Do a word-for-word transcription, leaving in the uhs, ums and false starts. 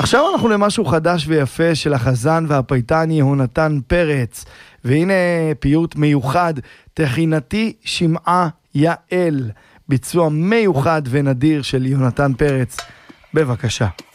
עכשיו אנחנו למשהו חדש ויפה של החזן והפייטן יהונתן פרץ, והנה פיוט מיוחד, תחינתי שמעה יעל, ביצוע מיוחד ונדיר של יהונתן פרץ. בבקשה.